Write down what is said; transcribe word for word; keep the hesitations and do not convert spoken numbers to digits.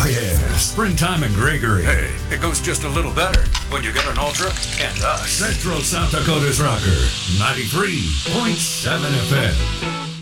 Oh, yeah. Springtime in Gregory. Hey, it goes just a little better when you get an Ultra and us. Central South Dakota's Rocker, ninety-three point seven F M.